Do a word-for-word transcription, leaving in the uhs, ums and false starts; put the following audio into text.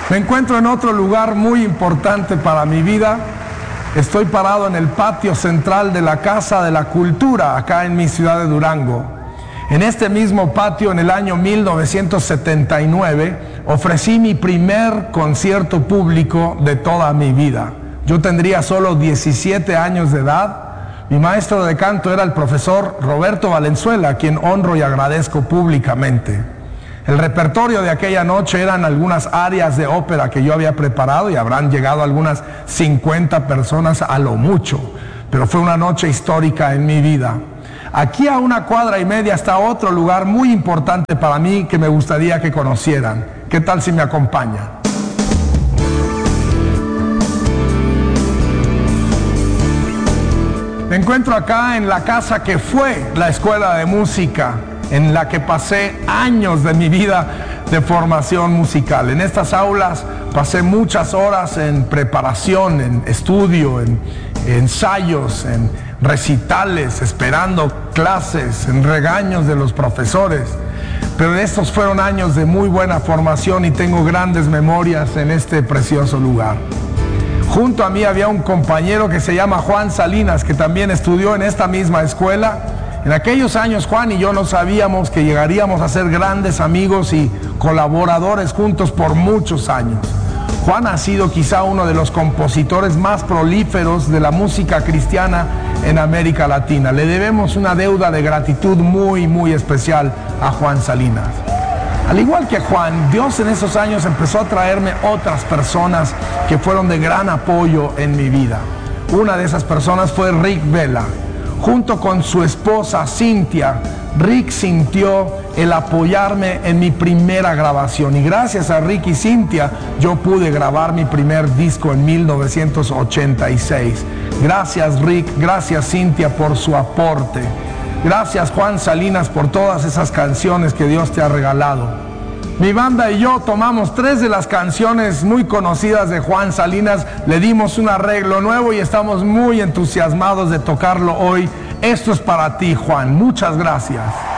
Me encuentro en otro lugar muy importante para mi vida. Estoy parado en el patio central de la Casa de la Cultura, acá en mi ciudad de Durango. En este mismo patio, en el año mil novecientos setenta y nueve, ofrecí mi primer concierto público de toda mi vida. Yo tendría solo diecisiete años de edad. Mi maestro de canto era el profesor Roberto Valenzuela, a quien honro y agradezco públicamente. El repertorio de aquella noche eran algunas arias de ópera que yo había preparado y habrán llegado algunas cincuenta personas a lo mucho, pero fue una noche histórica en mi vida. Aquí a una cuadra y media está otro lugar muy importante para mí que me gustaría que conocieran. ¿Qué tal si me acompañan? Me encuentro acá en la casa que fue la escuela de música, en la que pasé años de mi vida de formación musical. En estas aulas pasé muchas horas en preparación, en estudio, en ensayos, en recitales, esperando clases, en regaños de los profesores. Pero estos fueron años de muy buena formación y tengo grandes memorias en este precioso lugar. Junto a mí había un compañero que se llama Juan Salinas, que también estudió en esta misma escuela. En aquellos años Juan y yo no sabíamos que llegaríamos a ser grandes amigos y colaboradores juntos por muchos años. Juan ha sido quizá uno de los compositores más prolíferos de la música cristiana en América Latina. Le debemos una deuda de gratitud muy, muy especial a Juan Salinas. Al igual que Juan, Dios en esos años empezó a traerme otras personas que fueron de gran apoyo en mi vida. Una de esas personas fue Rick Vela. Junto con su esposa Cintia, Rick sintió el apoyarme en mi primera grabación. Y gracias a Rick y Cintia, yo pude grabar mi primer disco en mil novecientos ochenta y seis. Gracias Rick, gracias Cintia por su aporte. Gracias Juan Salinas por todas esas canciones que Dios te ha regalado. Mi banda y yo tomamos tres de las canciones muy conocidas de Juan Salinas, le dimos un arreglo nuevo y estamos muy entusiasmados de tocarlo hoy. Esto es para ti, Juan. Muchas gracias.